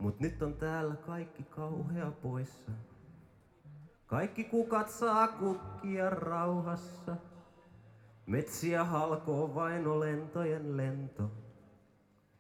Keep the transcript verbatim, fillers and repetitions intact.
Mut nyt on täällä kaikki kauhea poissa. Kaikki kukat saa kukkia rauhassa. Metsiä halkoo vain lentojen lento.